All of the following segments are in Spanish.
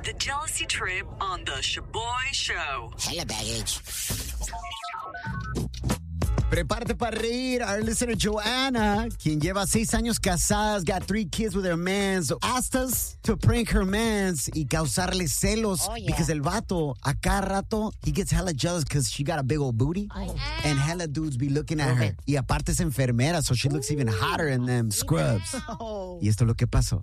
The Jealousy Trip on the Shaboy Show. Hella baggage. Prepárate para reír. Our listener Joanna, quien lleva 6 años casadas, got 3 kids with her mans, asked us to prank her mans y causarle celos because el vato, a cada rato, he gets hella jealous because she got a big old booty and hella dudes be looking at her. Y aparte es enfermera, so she looks even hotter in them scrubs. Y esto es lo que pasó.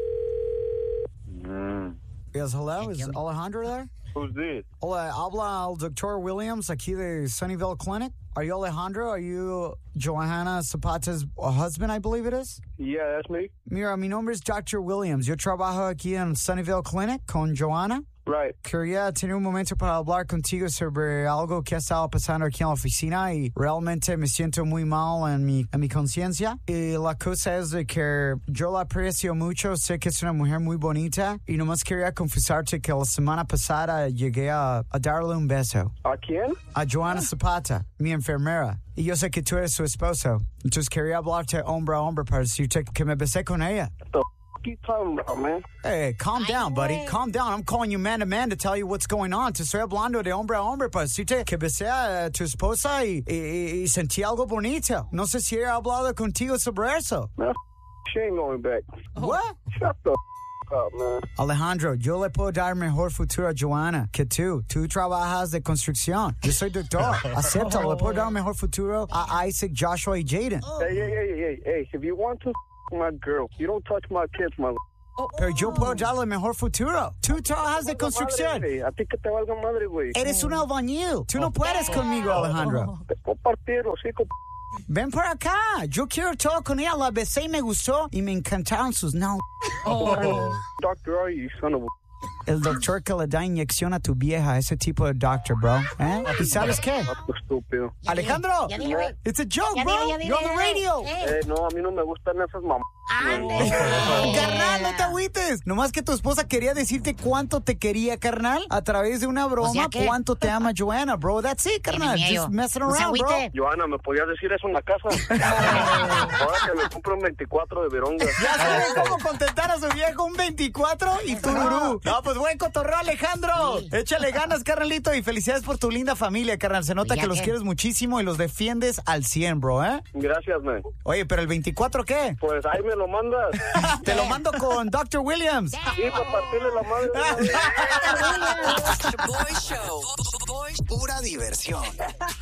Yes, hello. Is Alejandro there? Who's this? Hola, habla el Dr. Williams aquí de Sunnyvale Clinic. Are you Alejandro? Are you Johanna Zapata's husband, I believe it is? Yeah, that's me. Mira, mi nombre es Dr. Williams. Yo trabajo aquí en Sunnyvale Clinic con Johanna. Right. Quería tener un momento para hablar contigo sobre algo que ha estado pasando aquí en la oficina y realmente me siento muy mal en mi conciencia. Y la cosa es de que yo la aprecio mucho, sé que es una mujer muy bonita y nomás quería confesarte que la semana pasada llegué a darle un beso. ¿A quién? A Johanna Zapata, mi enfermera. Y yo sé que tú eres su esposo. Entonces quería hablarte hombre a hombre para decirte que me besé con ella. What are you talking about, man? Hey, calm down, buddy. Calm down. I'm calling you man to man to tell you what's going on. Te estoy hablando de hombre a hombre para decirte que besé a tu esposa y sentí algo bonito. No sé si he hablado contigo sobre eso. Man, she ain't going back. What? Shut the up, man. Alejandro, yo le puedo dar mejor futuro a Johanna que tú. Tú trabajas de construcción. Yo soy doctor. Acéptalo. Le puedo dar mejor futuro a Isaac, Joshua y Jaden. Hey, if you want to my girl, you don't touch my kids, my... Pero yo puedo darle mejor futuro. Tú trabajas de construcción. Madre, a ti que te valga madre, güey. Eres un albañil. Tú no puedes conmigo, Alejandro. Te puedo partir los hijos. Ven por acá. Yo quiero todo con ella. La besé y me gustó y me encantaron sus nalgas. Doctor, are you son of a... El doctor que le da inyección a tu vieja, ese tipo de doctor, bro. ¿Eh? ¿Y sabes qué? Estúpido. Alejandro, it's a joke, bro. You're on the radio. No, a mí no me gustan esas mamás. Carnal, no te agüites. Nomás que tu esposa quería decirte cuánto te quería, carnal, a través de una broma. O sea que... cuánto te ama Johanna, bro. That's it, carnal. Just messing around, bro. Johanna, ¿me podías decir eso en la casa? Ahora que me compro un 24 de veronga. Ya saben cómo contentar a su viejo, un 24 y tururú. No, pues buen cotorreo, Alejandro. Sí. Échale ganas, carnalito, y felicidades por tu linda familia, carnal. Se nota que los quieres muchísimo y los defiendes al 100, bro, ¿eh? Gracias, man. Oye, pero el 24, ¿qué? Pues ahí me lo mandas. Te lo mando con Dr. Williams. Sí, para partirle la madre. Shaboy Show. Pura diversión.